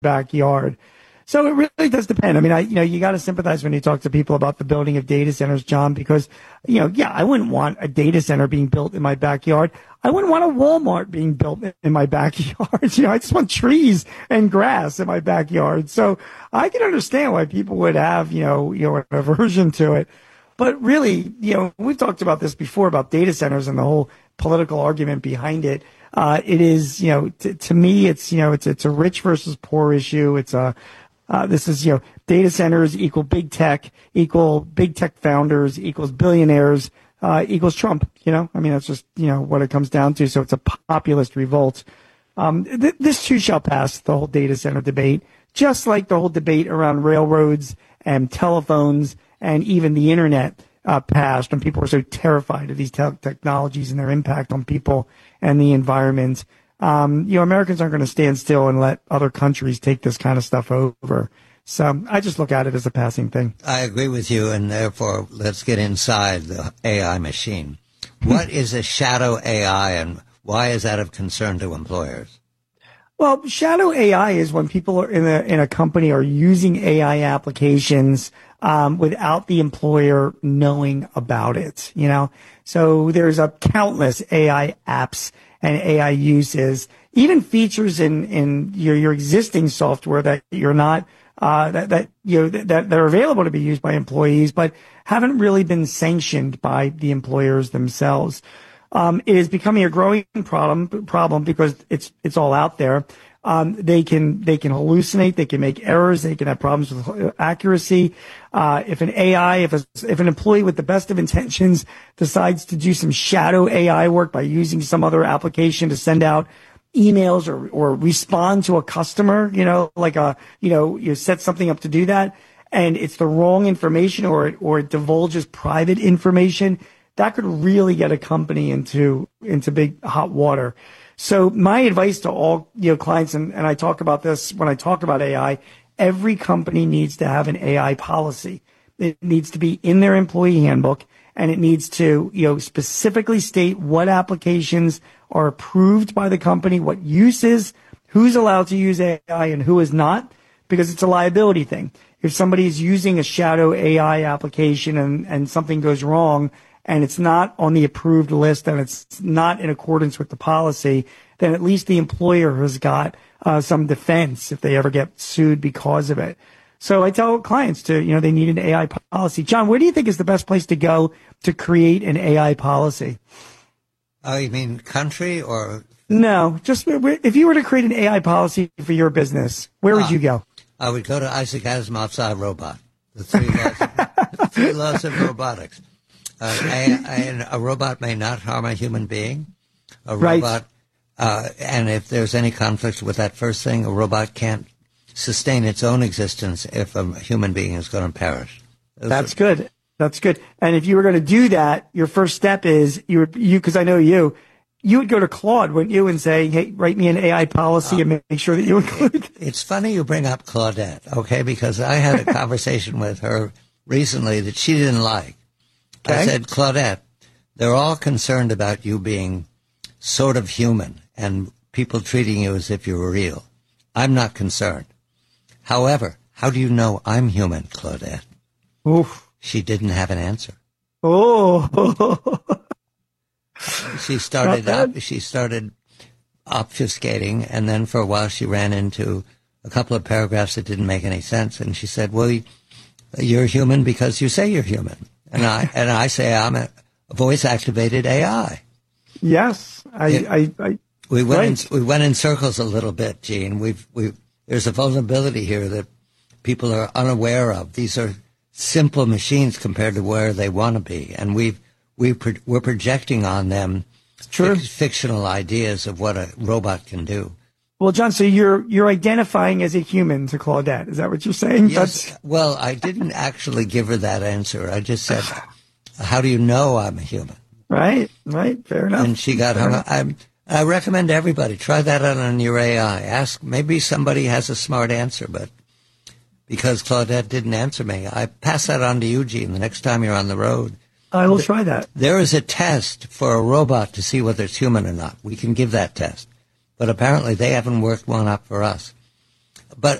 backyard. So it really does depend. I mean, you got to sympathize when you talk to people about the building of data centers, John, because, yeah, I wouldn't want a data center being built in my backyard. I wouldn't want a Walmart being built in my backyard. I just want trees and grass in my backyard. So I can understand why people would have, an aversion to it. But really, we've talked about this before about data centers and the whole political argument behind it. It is, to me, it's a rich versus poor issue. It's this is, data centers equal big tech founders equals billionaires, equals Trump, I mean, that's just, what it comes down to. So it's a populist revolt. This too shall pass, the whole data center debate, just like the whole debate around railroads and telephones and even the internet, passed when people were so terrified of these technologies and their impact on people and the environment. Americans aren't going to stand still and let other countries take this kind of stuff over. So I just look at it as a passing thing. I agree with you, and therefore let's get inside the AI machine. What is a shadow AI, and why is that of concern to employers? Well, shadow AI is when people are in a company are using AI applications without the employer knowing about it. So there's countless AI apps and AI uses, even features in your existing software that you're not that are available to be used by employees, but haven't really been sanctioned by the employers themselves. It is becoming a growing problem because it's all out there. They can hallucinate, they can make errors, they can have problems with accuracy. If an employee with the best of intentions decides to do some shadow AI work by using some other application to send out emails or respond to a customer, you set something up to do that, and it's the wrong information or it divulges private information, that could really get a company into big hot water. So my advice to all clients, and I talk about this when I talk about AI, every company needs to have an AI policy. It needs to be in their employee handbook, and it needs to specifically state what applications are approved by the company, what uses, who's allowed to use AI and who is not, because it's a liability thing. If somebody is using a shadow AI application and something goes wrong, and it's not on the approved list and it's not in accordance with the policy, then at least the employer has got some defense if they ever get sued because of it. So I tell clients they need an AI policy. John, where do you think is the best place to go to create an AI policy? Oh, you mean country or? No, just if you were to create an AI policy for your business, where would you go? I would go to Isaac Asimov's iRobot, the three laws of robotics. A robot may not harm a human being. A robot, and if there's any conflict with that first thing, a robot can't sustain its own existence if a human being is going to perish. That's good. That's good. And if you were going to do that, your first step is because I know you would go to Claude, wouldn't you, and say, hey, write me an AI policy and make sure that you include. It's funny you bring up Claudette, okay, because I had a conversation with her recently that she didn't like. Okay. I said, Claudette, they're all concerned about you being sort of human and people treating you as if you were real. I'm not concerned. However, how do you know I'm human, Claudette? Oof. She didn't have an answer. Oh. She started obfuscating, and then for a while she ran into a couple of paragraphs that didn't make any sense, and she said, well, you're human because you say you're human. And I say I'm a voice-activated AI. Yes, we went in circles a little bit, Gene. There's a vulnerability here that people are unaware of. These are simple machines compared to where they want to be, and we're projecting on them fictional ideas of what a robot can do. Well, John, so you're identifying as a human to Claudette. Is that what you're saying? Yes. Well, I didn't actually give her that answer. I just said, how do you know I'm a human? Right. Fair enough. And she got hung up. I recommend everybody try that out on your AI. Ask, maybe somebody has a smart answer, but because Claudette didn't answer me, I pass that on to Eugene the next time you're on the road. I will try that. There is a test for a robot to see whether it's human or not. We can give that test. But apparently they haven't worked one up for us.